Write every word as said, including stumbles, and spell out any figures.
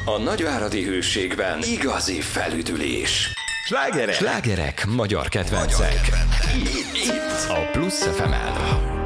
A nagyváradi Hőségben igazi felüdülés. Slágerek, Slágerek magyar kedvencek. Itt, itt a Plusz ef emen.